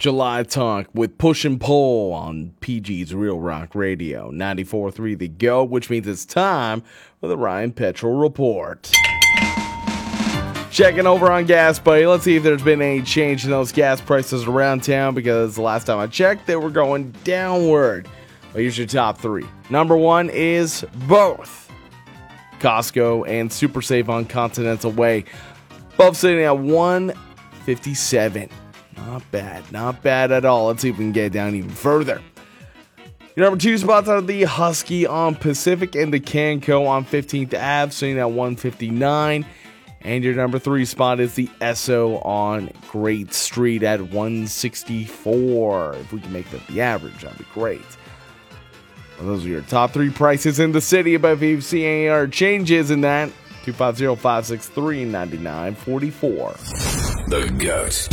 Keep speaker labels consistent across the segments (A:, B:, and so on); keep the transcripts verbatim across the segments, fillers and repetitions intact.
A: July Talk with Push and Pull on P G's Real Rock Radio, ninety-four point three The Go, which means it's time for the Ryan Petrol Report. Checking over on gas, buddy. Let's see if there's been any change in those gas prices around town, because the last time I checked, they were going downward. Well, here's your top three. Number one is both Costco and Super Safe on Continental Way. Both sitting at one fifty-seven. Not bad. Not bad at all. Let's see if we can get it down even further. Your number two spots are the Husky on Pacific and the Canco on fifteenth Avenue, sitting at one fifty-nine. And your number three spot is the Esso on Great Street at one sixty-four. If we can make that the average, that'd be great. Well, those are your top three prices in the city. But if you see any other changes in that, two five zero, five six three, nine nine four four.
B: The Goat.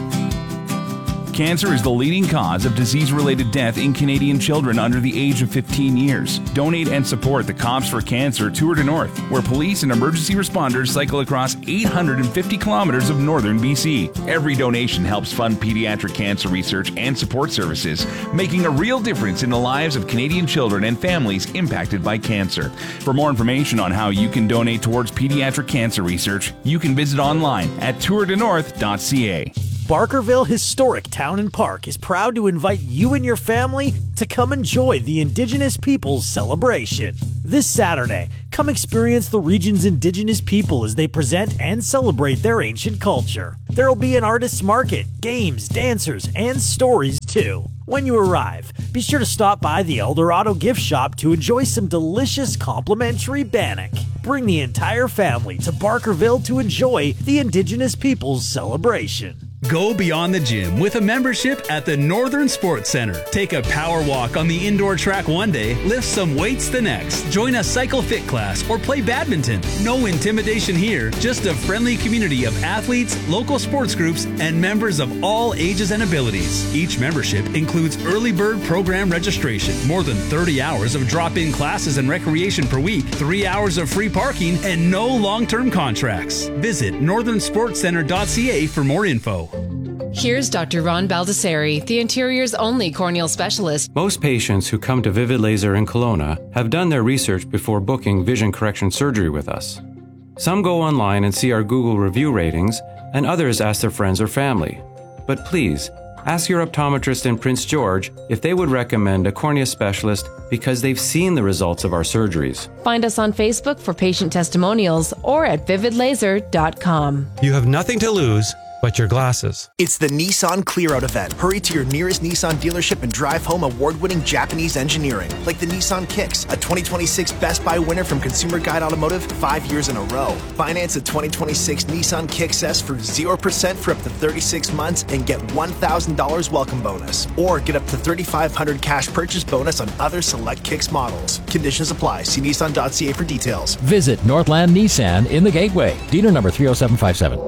C: Cancer is the leading cause of disease-related death in Canadian children under the age of fifteen years. Donate and support the Cops for Cancer Tour de North, where police and emergency responders cycle across eight hundred fifty kilometers of northern B C. Every donation helps fund pediatric cancer research and support services, making a real difference in the lives of Canadian children and families impacted by cancer. For more information on how you can donate towards pediatric cancer research, you can visit online at tour de north dot c a.
D: Barkerville Historic Town and Park is proud to invite you and your family to come enjoy the Indigenous Peoples Celebration. This Saturday, come experience the region's Indigenous people as they present and celebrate their ancient culture. There will be an artist's market, games, dancers, and stories too. When you arrive, be sure to stop by the Eldorado gift shop to enjoy some delicious complimentary bannock. Bring the entire family to Barkerville to enjoy the Indigenous Peoples Celebration.
E: Go beyond the gym with a membership at the Northern Sports Center. Take a power walk on the indoor track one day, lift some weights the next. Join a cycle fit class or play badminton. No intimidation here, just a friendly community of athletes, local sports groups, and members of all ages and abilities. Each membership includes early bird program registration, more than thirty hours of drop-in classes and recreation per week, three hours of free parking, and no long-term contracts. Visit northern sports center dot c a for more info.
F: Here's Doctor Ron Baldessari, the interior's only corneal specialist.
G: Most patients who come to Vivid Laser in Kelowna have done their research before booking vision correction surgery with us. Some go online and see our Google review ratings, and others ask their friends or family. But please, ask your optometrist in Prince George if they would recommend a cornea specialist because they've seen the results of our surgeries.
F: Find us on Facebook for patient testimonials or at vivid laser dot com.
H: You have nothing to lose but your glasses.
I: It's the Nissan Clear Out event. Hurry to your nearest Nissan dealership and drive home award-winning Japanese engineering, like the Nissan Kicks, a twenty twenty-six Best Buy winner from Consumer Guide Automotive five years in a row. Finance a twenty twenty-six Nissan Kicks S for zero percent for up to thirty-six months and get one thousand dollars welcome bonus. Or get up to thirty-five hundred dollars cash purchase bonus on other select Kicks models. Conditions apply. See nissan dot c a for details.
J: Visit Northland Nissan in the Gateway. Dealer number three oh seven five seven.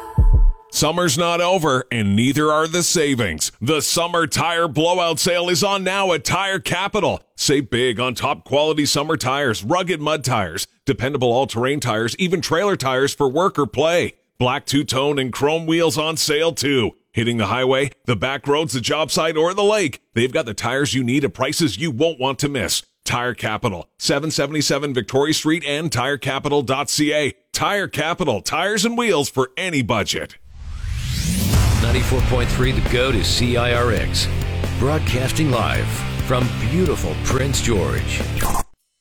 B: Summer's not over, and neither are the savings. The Summer Tire Blowout Sale is on now at Tire Capital. Save big on top quality summer tires, rugged mud tires, dependable all-terrain tires, even trailer tires for work or play. Black two-tone and chrome wheels on sale, too. Hitting the highway, the back roads, the job site, or the lake, they've got the tires you need at prices you won't want to miss. Tire Capital, seven seventy-seven Victoria Street and tire capital dot c a. Tire Capital, tires and wheels for any budget.
K: ninety-four point three The Go to C I R X. Broadcasting live from beautiful Prince George.